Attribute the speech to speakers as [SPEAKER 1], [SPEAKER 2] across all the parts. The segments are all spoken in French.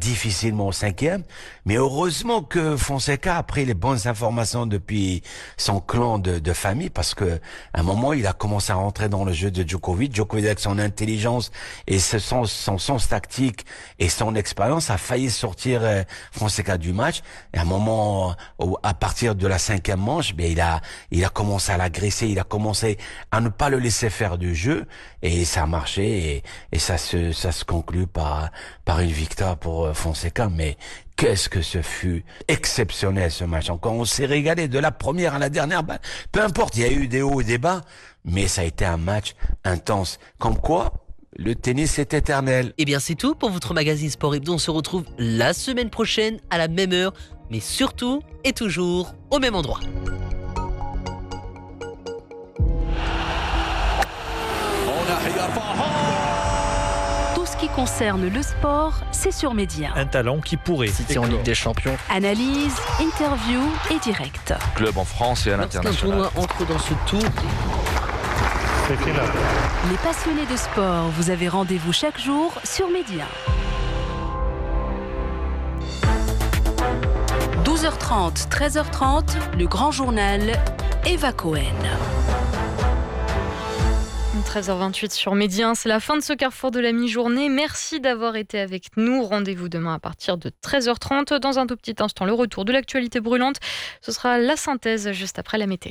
[SPEAKER 1] difficilement au 5e. Mais heureusement que Fonseca a pris les bonnes informations depuis son clan de famille, parce que à un moment, il a commencé à rentrer dans le jeu de Djokovic. Djokovic, avec son intelligence et son sens tactique et son expérience, a failli sortir Fonseca du match. Et à un moment, à partir de la 5e manche, il a commencé à l'agresser, il a commencé à ne pas le laisser faire du jeu, et ça a marché, et ça se conclut par une victoire pour Fonseca. Mais qu'est-ce que ce fut exceptionnel, ce match. Encore, on s'est régalé de la première à la dernière. Peu importe, il y a eu des hauts et des bas, mais ça a été un match intense. Comme quoi, le tennis est éternel.
[SPEAKER 2] Eh bien, c'est tout pour votre magazine Sport Hebdo. On se retrouve la semaine prochaine à la même heure, mais surtout et toujours au même endroit.
[SPEAKER 3] Tout ce qui concerne le sport, c'est sur Média.
[SPEAKER 4] Un talent qui pourrait
[SPEAKER 5] City en Ligue des Champions.
[SPEAKER 3] Analyse, interview et direct.
[SPEAKER 6] Club en France et à
[SPEAKER 2] Lorsqu'un
[SPEAKER 6] l'international.
[SPEAKER 2] tournoi entre dans ce tour,
[SPEAKER 3] Les passionnés de sport, vous avez rendez-vous chaque jour sur Média. 12h30, 13h30, le grand journal, Eva Cohen.
[SPEAKER 7] 13h28 sur Média, c'est la fin de ce carrefour de la mi-journée. Merci d'avoir été avec nous. Rendez-vous demain à partir de 13h30. Dans un tout petit instant, le retour de l'actualité brûlante. Ce sera la synthèse juste après la météo.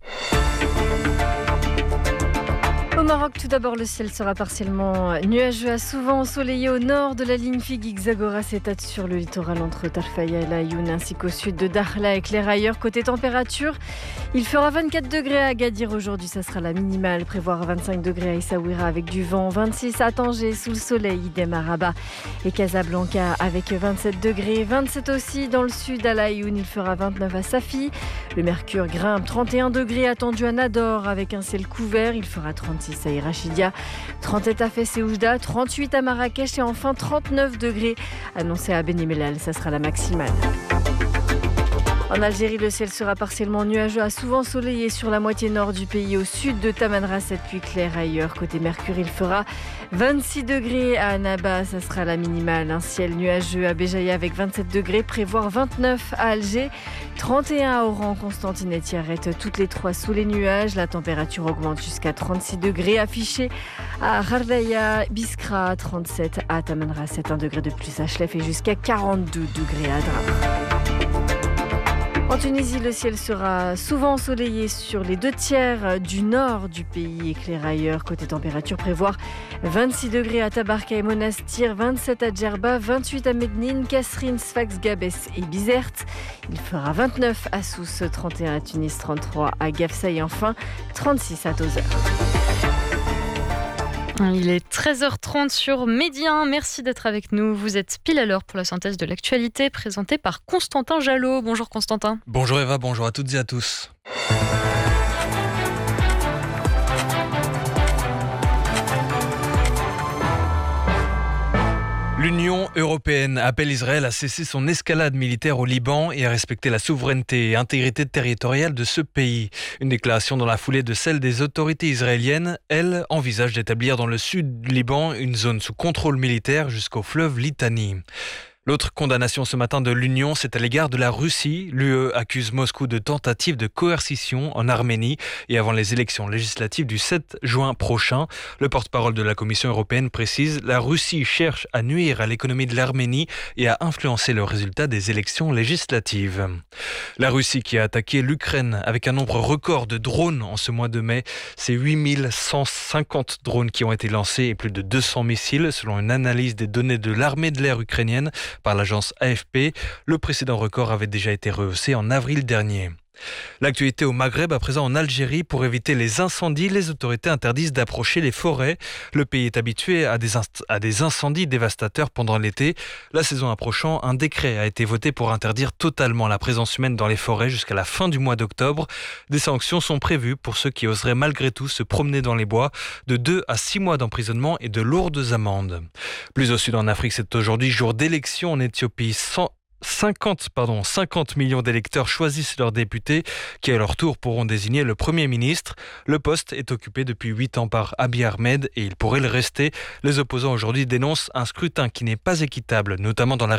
[SPEAKER 8] Au Maroc, tout d'abord, le ciel sera partiellement nuageux à souvent ensoleillé au nord de la ligne Figuig. Zagora s'étale sur le littoral entre Tarfaya et Laayoune, ainsi qu'au sud de Dakhla et clair ailleurs. Côté température, il fera 24 degrés à Agadir aujourd'hui, ça sera la minimale. Prévoir 25 degrés à Essaouira avec du vent, 26 à Tanger sous le soleil, idem à Rabat et Casablanca avec 27 degrés, 27 aussi dans le sud à Laayoune, il fera 29 à Safi. Le mercure grimpe, 31 degrés attendu à Nador avec un ciel couvert, il fera 36 à Irachidia, 37 à Fès et Oujda, 38 à Marrakech et enfin 39 degrés annoncés à Beni Mellal, ça sera la maximale. En Algérie, le ciel sera partiellement nuageux à souvent ensoleillé sur la moitié nord du pays, au sud de Tamanrasset puis clair ailleurs. Côté mercure, il fera 26 degrés à Annaba, ça sera la minimale. Un ciel nuageux à Béjaïa avec 27 degrés, prévoir 29 à Alger, 31 à Oran, Constantine et Tiaret, toutes les trois sous les nuages. La température augmente jusqu'à 36 degrés, affiché à Khardaya, Biskra, 37 à Tamanrasset, 1 degré de plus à Chlef et jusqu'à 42 degrés à Dra. En Tunisie, le ciel sera souvent ensoleillé sur les 2/3 du nord du pays et clair ailleurs. Côté température, prévoir 26 degrés à Tabarka et Monastir, 27 à Djerba, 28 à Mednine, Kasserine, Sfax, Gabès et Bizerte. Il fera 29 à Sousse, 31 à Tunis, 33 à Gafsa et enfin 36 à Tozeur.
[SPEAKER 7] Il est 13h30 sur Média. Merci d'être avec nous. Vous êtes pile à l'heure pour la synthèse de l'actualité présentée par Constantin Jalot. Bonjour Constantin.
[SPEAKER 9] Bonjour Eva, bonjour à toutes et à tous. L'Union européenne appelle Israël à cesser son escalade militaire au Liban et à respecter la souveraineté et intégrité territoriale de ce pays. Une déclaration dans la foulée de celle des autorités israéliennes. Elles envisagent d'établir dans le sud du Liban une zone sous contrôle militaire jusqu'au fleuve Litani. L'autre condamnation ce matin de l'Union, c'est à l'égard de la Russie. L'UE accuse Moscou de tentative de coercition en Arménie et avant les élections législatives du 7 juin prochain. Le porte-parole de la Commission européenne précise « La Russie cherche à nuire à l'économie de l'Arménie et à influencer le résultat des élections législatives ». La Russie qui a attaqué l'Ukraine avec un nombre record de drones en ce mois de mai. C'est 8150 drones qui ont été lancés et plus de 200 missiles selon une analyse des données de l'armée de l'air ukrainienne par l'agence AFP. Le précédent record avait déjà été rehaussé en avril dernier. L'actualité au Maghreb, à présent en Algérie. Pour éviter les incendies, les autorités interdisent d'approcher les forêts. Le pays est habitué à des incendies dévastateurs pendant l'été. La saison approchant, un décret a été voté pour interdire totalement la présence humaine dans les forêts jusqu'à la fin du mois d'octobre. Des sanctions sont prévues pour ceux qui oseraient malgré tout se promener dans les bois, de 2 à 6 mois d'emprisonnement et de lourdes amendes. Plus au sud en Afrique, c'est aujourd'hui jour d'élection en Éthiopie. 50 millions d'électeurs choisissent leurs députés qui à leur tour pourront désigner le Premier ministre. Le poste est occupé depuis 8 ans par Abiy Ahmed et il pourrait le rester. Les opposants aujourd'hui dénoncent un scrutin qui n'est pas équitable, notamment dans la